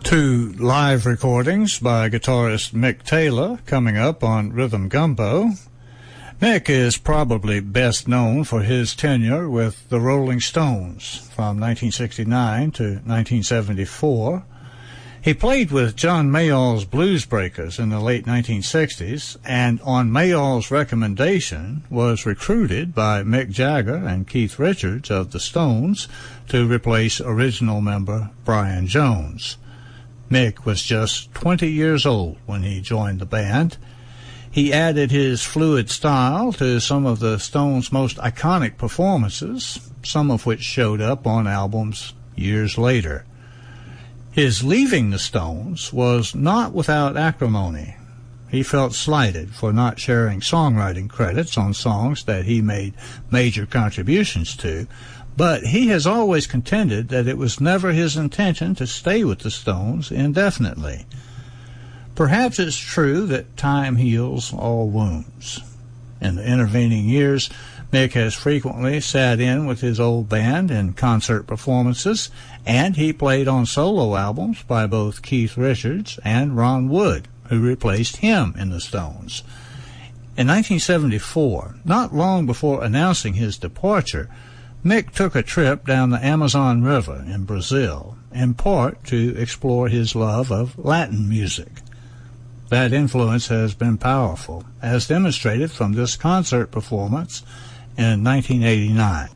Two live recordings by guitarist Mick Taylor coming up on Rhythm Gumbo. Mick is probably best known for his tenure with the Rolling Stones from 1969 to 1974. He played with John Mayall's Blues Breakers in the late 1960s, and on Mayall's recommendation was recruited by Mick Jagger and Keith Richards of the Stones to replace original member Brian Jones. Mick was just 20 years old when he joined the band. He added his fluid style to some of the Stones' most iconic performances, some of which showed up on albums years later. His leaving the Stones was not without acrimony. He felt slighted for not sharing songwriting credits on songs that he made major contributions to, but he has always contended that it was never his intention to stay with the Stones indefinitely. Perhaps it's true that time heals all wounds. In the intervening years, Mick has frequently sat in with his old band in concert performances, and he played on solo albums by both Keith Richards and Ron Wood, who replaced him in the Stones. In 1974, not long before announcing his departure, Mick took a trip down the Amazon River in Brazil, in part to explore his love of Latin music. That influence has been powerful, as demonstrated from this concert performance in 1989.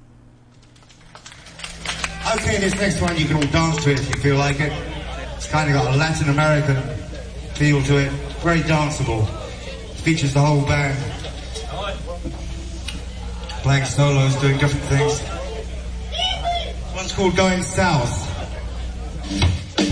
Okay, this next one you can all dance to it if you feel like it. It's kind of got a Latin American feel to it, very danceable. It features the whole band playing solos, doing different things. This one's called Going South.